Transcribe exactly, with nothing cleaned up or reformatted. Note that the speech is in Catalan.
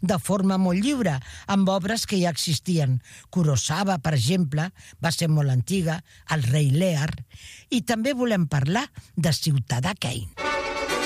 de forma molt lliure, amb obres que ja existien. Kurosawa, per exemple, va ser molt antiga, El rei Lear, i també volem parlar de Ciutadà Kane.